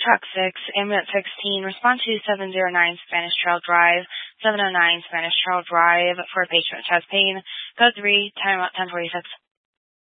Truck 6, Ambulance 16, respond to 709 Spanish Trail Drive, 709 Spanish Trail Drive for a patient with chest pain. Code 3, time out 1046.